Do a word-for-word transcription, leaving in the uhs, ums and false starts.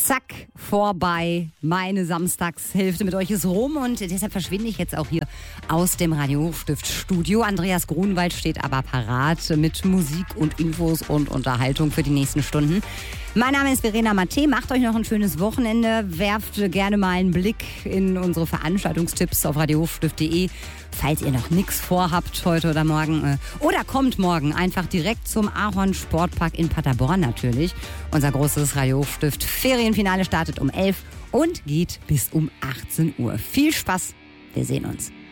Zack, vorbei. Meine Samstagshälfte mit euch ist rum und deshalb verschwinde ich jetzt auch hier aus dem Radio Hochstift Studio. Andreas Grunwald steht aber parat mit Musik und Infos und Unterhaltung für die nächsten Stunden. Mein Name ist Verena Matte. Macht euch noch ein schönes Wochenende. Werft gerne mal einen Blick in unsere Veranstaltungstipps auf radio hochstift punkt de, falls ihr noch nichts vorhabt heute oder morgen. Oder kommt morgen einfach direkt zum Ahorn Sportpark in Paderborn natürlich. Unser großes Radio Hochstift Ferienfinale startet um elf und geht bis um achtzehn Uhr. Viel Spaß. Wir sehen uns.